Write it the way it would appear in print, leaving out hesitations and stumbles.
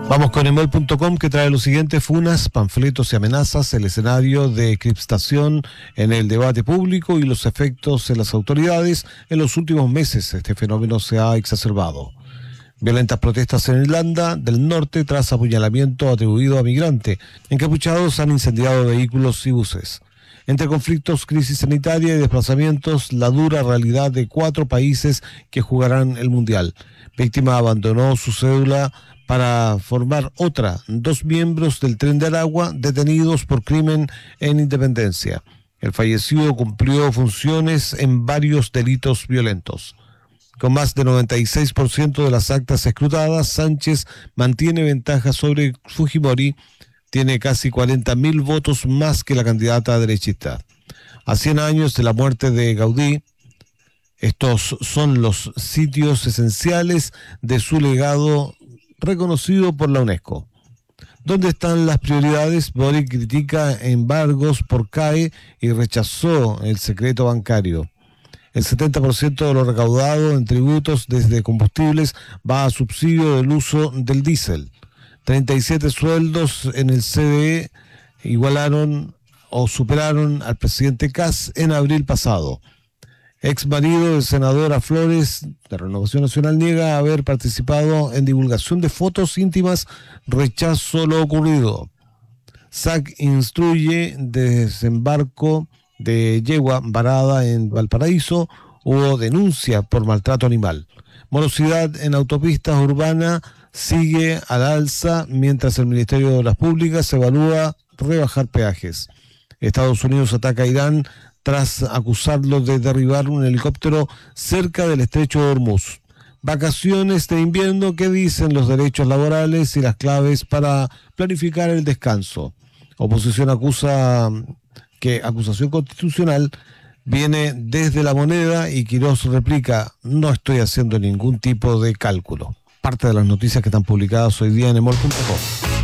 Vamos con emol.com, que trae lo siguiente: funas, panfletos y amenazas, el escenario de crispación en el debate público y los efectos en las autoridades. En los últimos meses este fenómeno se ha exacerbado. Violentas protestas en Irlanda del Norte tras apuñalamiento atribuido a migrante. Encapuchados han incendiado vehículos y buses. Entre conflictos, crisis sanitaria y desplazamientos, la dura realidad de 4 países que jugarán el Mundial. Víctima abandonó su cédula para formar otra. 2 miembros del Tren de Aragua detenidos por crimen en Independencia. El fallecido cumplió funciones en varios delitos violentos. Con más de 96% de las actas escrutadas, Sánchez mantiene ventaja sobre Fujimori. Tiene casi 40.000 votos más que la candidata derechista. A 100 años de la muerte de Gaudí, estos son los sitios esenciales de su legado reconocido por la UNESCO. ¿Dónde están las prioridades? Boric critica embargos por CAE y rechazó el secreto bancario. El 70% de lo recaudado en tributos desde combustibles va a subsidio del uso del diésel. 37 sueldos en el CDE igualaron o superaron al presidente Kast en abril pasado. Ex marido del senadora Flores de Renovación Nacional niega haber participado en divulgación de fotos íntimas, rechazo lo ocurrido. SAC instruye desembarco de yegua varada en Valparaíso. Hubo denuncia por maltrato animal. Morosidad en autopistas urbanas sigue al alza, mientras el Ministerio de Obras Públicas evalúa rebajar peajes. Estados Unidos ataca a Irán tras acusarlo de derribar un helicóptero cerca del estrecho de Hormuz. Vacaciones de invierno, ¿qué dicen los derechos laborales y las claves para planificar el descanso? Oposición acusa que acusación constitucional viene desde La Moneda y Quirós replica: no estoy haciendo ningún tipo de cálculo. Parte de las noticias que están publicadas hoy día en emol.com.